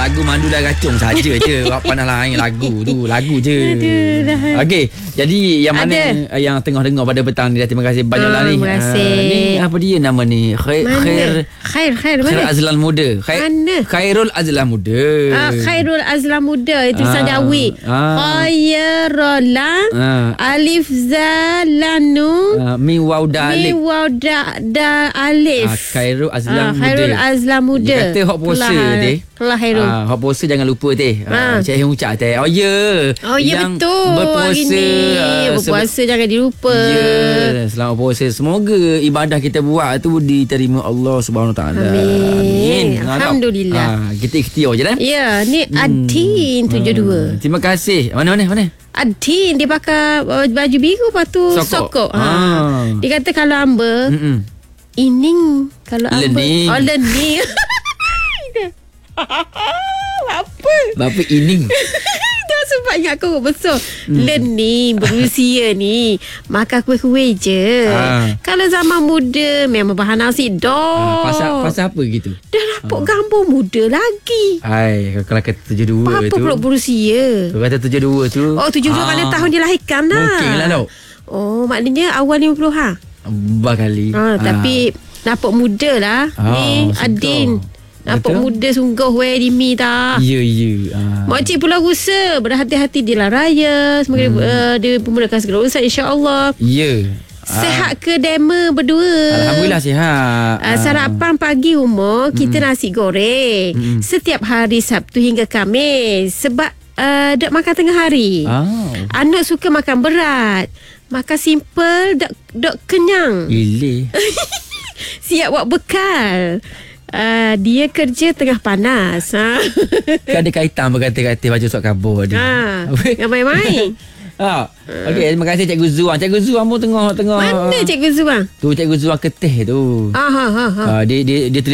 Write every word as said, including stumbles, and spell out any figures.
lagu Mandu dan Racung saja je. Awak pandai lain lagu tu. Lagu je. Okey. Jadi yang mana Ada. yang tengah dengar pada petang ni, terima kasih banyaklah ah, ni. Terima kasih. Uh, ni apa dia nama ni? Khair Khair Khair Khair Khair Azlan Muda. Khair, mana? Khairul Azlan Muda. Ah, Khairul Azlan Muda itu tulisan ah, Jawi. Ah, Khairul ah, Alif Zalanu ah, Min waw da alif. Min waw da, da alif. Ah, Khairul Azlan ah, Muda. Khairul Azlan Muda. Dia kata hok puasa teh. Kelah Khairul. Ah, hok puasa jangan lupa teh. Ah, ah. Cik Heng ucap teh. Oh ya. Yeah. Oh ya, yang betul. Berpuasa. Ah, berpuasa jangan dilupa. Ya, yeah, selamat puasa. Semoga ibadah kita buat tu diterima Allah Subhanahu Taala. Amin. Alhamdulillah. Ah, kita ikhtiar je dah. Ya, ni Hmm. Adin tujuh dua. Hmm. Terima kasih. Mana mana mana? Adin dia pakai baju biru, lepas tu Sokok. sokok. Ha. Ah. Dia kata kalau Amber Mm-mm. Ining. Kalau Amber Lening. Oh lening. Apa? Bapa ining. Dah sebab ingat kau besar. Hmm. Lening berusia ni makan kuih-kuih je. Ah. Kalau zaman muda memang bahan nasi dok. Ah, pasal pasal apa gitu? Dah nampak gambar muda lagi. Hai, kalau kata tujuh dua Apa tu. pula berusia? Kau kata tujuh dua tu. Oh tujuh dua kali tahun dilahirkan lah. Mungkin lah tau. Oh maknanya awal lima puluh ha. Bakali. Ha, tapi nampak muda lah. Ah, Ni suka. Adin. Nampak Betul? muda sungguh weh di mi dah. Ya, ya. Ah. Makcik Pulau Gusa berhati-hati di jalan raya. Semoga hmm. dia, uh, dia memudahkan segala urusan insya-Allah. Ya. Sihat ke dema berdua? Alhamdulillah sihat. Uh, sarapan pagi umur kita Hmm. nasi goreng. Hmm. Setiap hari Sabtu hingga Khamis. Sebab uh, dok makan tengah hari. Oh. Anak suka makan berat. Makan simple dok dok kenyang. Gile. Siap buat bekal. Uh, dia kerja tengah panas. Ha. Kan ada kaitan berkata-kata baca surat khabar dia. Ha. Yang main-main. Ha. Okey, terima kasih Cikgu Zuan. Cikgu Zuan pun tengah tengah. Mana Cikgu Zuang? Tu Cikgu Zuan Ketih tu. Ah, ha, ha, ha. Ah, dia dia dia